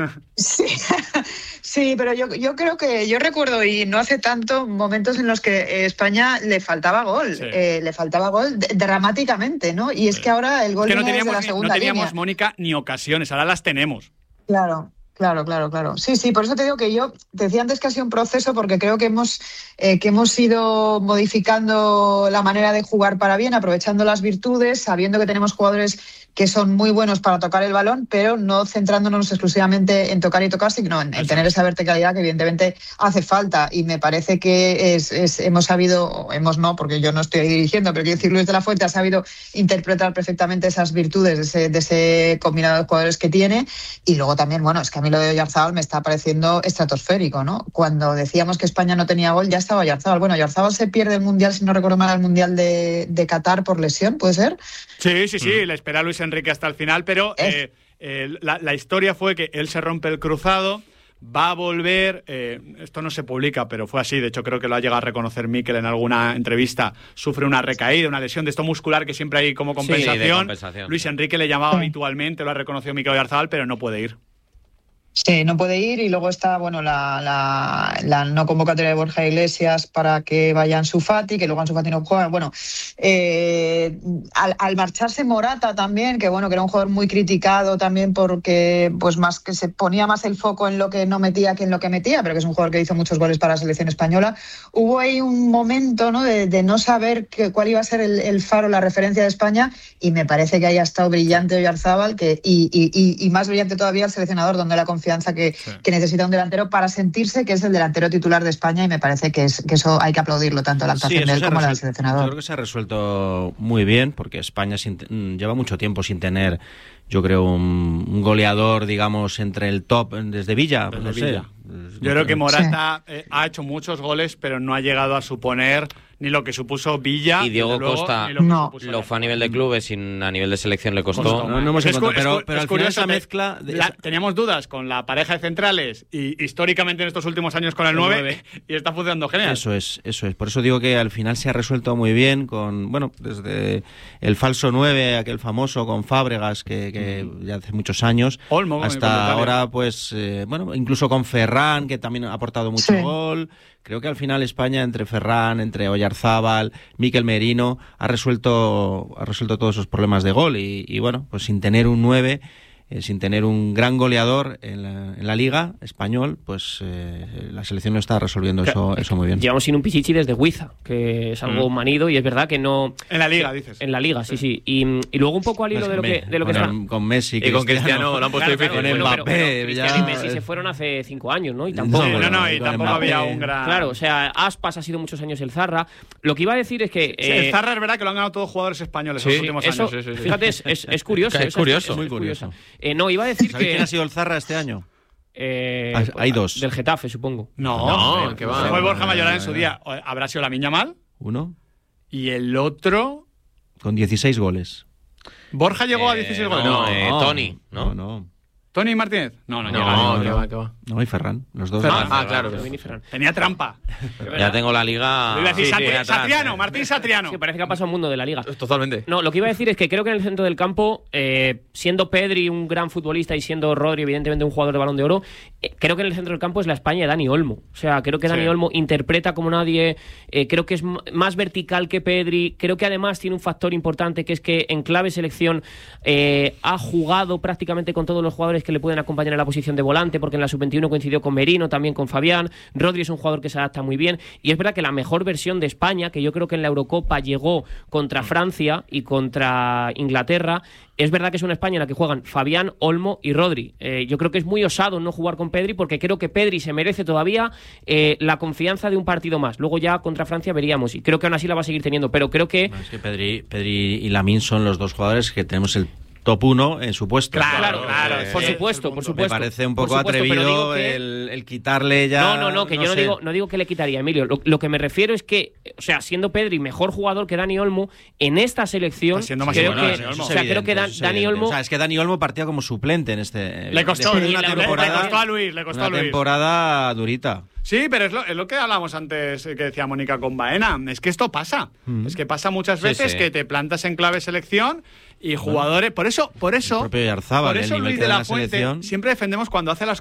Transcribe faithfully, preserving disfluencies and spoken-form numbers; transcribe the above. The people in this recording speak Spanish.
Sí, sí, pero yo, yo creo que yo recuerdo, y no hace tanto, momentos en los que España le faltaba gol, sí. eh, le faltaba gol d- dramáticamente, ¿no? Y es sí. que ahora el gol es que no viene teníamos, desde la segunda no teníamos, línea. Mónica, ni ocasiones, ahora las tenemos. Claro. Claro, claro, claro. Sí, sí, por eso te digo que yo te decía antes que ha sido un proceso, porque creo que hemos eh, que hemos ido modificando la manera de jugar para bien, aprovechando las virtudes, sabiendo que tenemos jugadores que son muy buenos para tocar el balón, pero no centrándonos exclusivamente en tocar y tocar, sino en, en tener esa verticalidad que evidentemente hace falta. Y me parece que es, es, hemos sabido, hemos no, porque yo no estoy dirigiendo, pero quiero decir, Luis de la Fuente ha sabido interpretar perfectamente esas virtudes de ese, de ese combinado de jugadores que tiene. Y luego también, bueno, es que a mí lo de Oyarzabal me está pareciendo estratosférico, ¿no? Cuando decíamos que España no tenía gol, ya estaba Oyarzabal. Bueno, Oyarzabal se pierde el Mundial, si no recuerdo mal, el Mundial de, de Qatar por lesión, ¿puede ser? Sí, sí, sí, mm. le espera a Luis Enrique hasta el final, pero eh, eh, la, la historia fue que él se rompe el cruzado, va a volver, eh, esto no se publica, pero fue así, de hecho creo que lo ha llegado a reconocer Mikel en alguna entrevista, sufre una recaída, una lesión de esto muscular que siempre hay como compensación. Sí, de compensación. Luis Enrique le llamaba habitualmente, lo ha reconocido Mikel Oyarzabal, pero no puede ir. Sí, no puede ir, y luego está bueno la, la, la no convocatoria de Borja Iglesias para que vaya Ansu Fati, que luego Ansu Fati no juega. Bueno, eh, al, al marcharse Morata también, que bueno, que era un jugador muy criticado también porque pues más que se ponía más el foco en lo que no metía que en lo que metía, pero que es un jugador que hizo muchos goles para la selección española. Hubo ahí un momento, ¿no?, de, de no saber que, cuál iba a ser el, el faro, la referencia de España, y me parece que haya estado brillante Oyarzabal, que y, y, y, y más brillante todavía el seleccionador, donde la confianza Que, sí. que necesita un delantero para sentirse que es el delantero titular de España, y me parece que, es, que eso hay que aplaudirlo, tanto la actuación sí, de él como la del seleccionador. Yo creo que se ha resuelto muy bien, porque España sin, lleva mucho tiempo sin tener, yo creo, un, un goleador, digamos, entre el top, desde Villa, desde no Villa. sé. Yo creo que Morata sí. eh, ha hecho muchos goles, pero no ha llegado a suponer ni lo que supuso Villa. Y Diego luego, Costa lo, no. lo fue a nivel de clubes y a nivel de selección le costó. costó no, no hemos es, encontrado, es, pero, es, pero es al curioso final esa mezcla... De la, esa... Teníamos dudas con la pareja de centrales y históricamente en estos últimos años con el, el nueve, nueve y está funcionando genial. Eso es, eso es. Por eso digo que al final se ha resuelto muy bien con, bueno, desde el falso nueve, aquel famoso con Fábregas, que, que mm. ya hace muchos años, Olmo, hasta ahora, pues, eh, bueno, incluso con Ferran, que también ha aportado mucho sí. gol. Creo que al final España, entre Ferran, entre Oyarzabal, Mikel Merino, ha resuelto ha resuelto todos esos problemas de gol. Y, y bueno, pues sin tener un nueve, eh, sin tener un gran goleador en la, en la Liga español, pues eh, la selección no está resolviendo claro, eso, eso muy bien. Llevamos sin un Pichichi desde Huiza, que es algo mm. manido, y es verdad que no... En la Liga, dices. En la Liga, sí, sí. sí. Y, y luego un poco al hilo de lo que, de lo que con, está... el, con Messi, y con Cristiano, lo han puesto claro, difícil. Claro, con bueno, Mbappé, pero, pero ya... Cristiano y Messi se fueron hace cinco años, ¿no? Y tampoco... No, no, no, y con tampoco Mbappé. había un gran... Claro, o sea, Aspas ha sido muchos años el Zarra. Lo que iba a decir es que... Sí, eh... el Zarra es verdad que lo han ganado todos jugadores españoles sí, en los últimos eso, años. Sí, sí, sí. Fíjate, es, es, es curioso. Es curioso. Es, muy es curioso. curioso. Eh, no, iba a decir que... ¿Quién ha sido el Zarra este año? Eh, Hay dos. Del Getafe, supongo. No, no, que va. Fue Borja Mayoral en su día. Habrá sido Lamine Yamal. Uno. Y el otro... Con dieciséis goles. Borja llegó eh, a dieciséis goles. No, No, eh, Tony, ¿no? No, no. ¿Tony Martínez? No, no, no, llega. no, que va, que va. No, y Ferran, los dos. Ferran. Ah, claro. Tenía trampa. Ya tengo la liga... Iba a decir sí, Satri- sí, atrás, Satriano, eh. Martín Satriano. Sí, parece que ha pasado un mundo de la Liga. Totalmente. No, lo que iba a decir es que creo que en el centro del campo, eh, siendo Pedri un gran futbolista y siendo Rodri evidentemente un jugador de Balón de Oro, eh, creo que en el centro del campo es la España de Dani Olmo. O sea, creo que Dani Sí. Olmo interpreta como nadie, eh, creo que es m- más vertical que Pedri, creo que además tiene un factor importante, que es que en clave selección eh, ha jugado prácticamente con todos los jugadores que le pueden acompañar en la posición de volante, porque en la sub veintiuno coincidió con Merino, también con Fabián. Rodri es un jugador que se adapta muy bien, y es verdad que la mejor versión de España, que yo creo que en la Eurocopa llegó contra Francia y contra Inglaterra, es verdad que es una España en la que juegan Fabián, Olmo y Rodri. Eh, yo creo que es muy osado no jugar con Pedri, porque creo que Pedri se merece todavía eh, la confianza de un partido más. Luego ya contra Francia veríamos, y creo que aún así la va a seguir teniendo, pero creo que... Bueno, es que Pedri, Pedri y Lamine son los dos jugadores que tenemos el top uno en su puesto. Claro, claro, eh, por eh, supuesto, por supuesto. Me parece un por poco supuesto, pero digo atrevido que... el, el quitarle ya... No, no, no, que no yo no sé. digo, no digo que le quitaría, Emilio. Lo, lo que me refiero es que, o sea, siendo Pedri mejor jugador que Dani Olmo, en esta selección, Está siendo más creo bueno, que, Dani Olmo. o sea, creo que Dan- Es Dani evidente. Olmo... O sea, es que Dani Olmo partía como suplente en este... Le costó, después de le, una le- temporada, le costó a Luis, le costó una a Luis. temporada durita. Sí, pero es lo, es lo que hablábamos antes, que decía Mónica con Baena. Es que esto pasa. Mm. Es que pasa muchas sí, veces sí. que te plantas en clave selección y jugadores... Por eso, por eso, Oyarzabal, por eso el Luis de la, la Fuente siempre defendemos cuando hace las